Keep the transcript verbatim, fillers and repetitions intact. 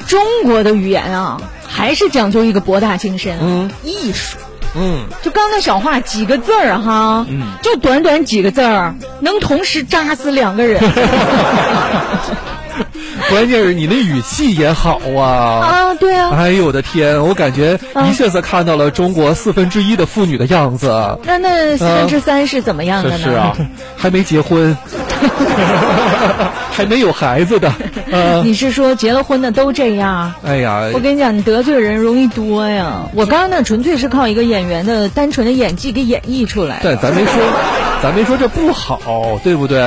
中国的语言啊，还是讲究一个博大精深， 嗯， 艺术。 嗯， 就刚才小话几个字儿哈， 嗯， 就短短几个字儿，能同时扎死两个人。 关键是你的语气也好啊！ 啊，对啊！ 哎呦我的天，我感觉一下子看到了中国四分之一的妇女的样子。 那那四分之三是怎么样的呢？ 是啊，还没结婚，还没有孩子的。呃、 你是说结了婚的都这样？ 哎呀， 我跟你讲，你得罪人容易多呀。我刚刚那纯粹是靠一个演员的单纯的演技给演绎出来。 但咱没说，咱没说这不好，对不对？